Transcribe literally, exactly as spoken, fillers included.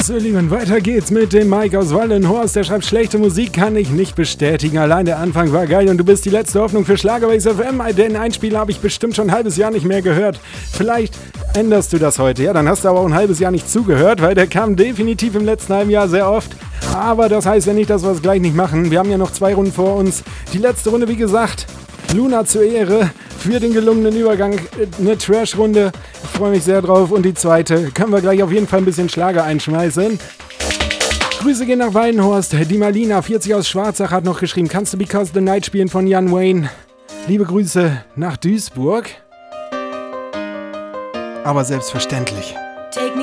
Sullivan, weiter geht's mit dem Mike aus Wallenhorst. Der schreibt, schlechte Musik kann ich nicht bestätigen. Allein der Anfang war geil und du bist die letzte Hoffnung für Schlagerways F M. Den Einspieler habe ich bestimmt schon ein halbes Jahr nicht mehr gehört. Vielleicht änderst du das heute. Ja, dann hast du aber auch ein halbes Jahr nicht zugehört, weil der kam definitiv im letzten halben Jahr sehr oft. Aber das heißt ja nicht, dass wir es gleich nicht machen. Wir haben ja noch zwei Runden vor uns. Die letzte Runde, wie gesagt, Luna zur Ehre für den gelungenen Übergang. Eine Trash-Runde. Ich freue mich sehr drauf. Und die zweite können wir gleich auf jeden Fall ein bisschen Schlager einschmeißen. Grüße gehen nach Weidenhorst. Die Marlina, vierzig aus Schwarzach, hat noch geschrieben, kannst du Because the Night spielen von Jan Wayne? Liebe Grüße nach Duisburg. Aber selbstverständlich. Take me